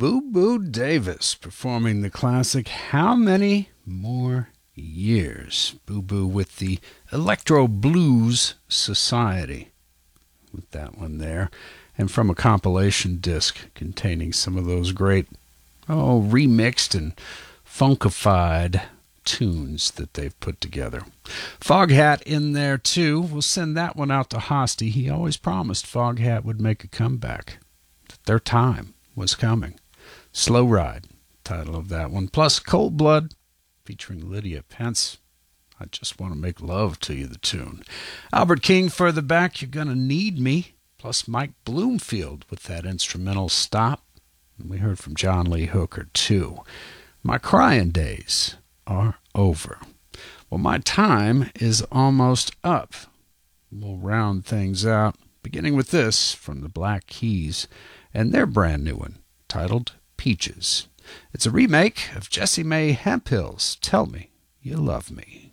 Boo Boo Davis performing the classic How Many More Years? Boo Boo with the Electro Blues Society with that one there. And from a compilation disc containing some of those great, remixed and funkified tunes that they've put together. Foghat in there too. We'll send that one out to Hosty. He always promised Foghat would make a comeback, that their time was coming. Slow Ride, title of that one. Plus Cold Blood featuring Lydia Pence. I Just Want to Make Love to You, the tune. Albert King further back, You're Gonna Need Me. Plus Mike Bloomfield with that instrumental Stop. And we heard from John Lee Hooker too. My crying days are over. Well, my time is almost up. We'll round things out, beginning with this from the Black Keys and their brand new one, titled Peaches. It's a remake of Jessie Mae Hemphill's Tell Me You Love Me.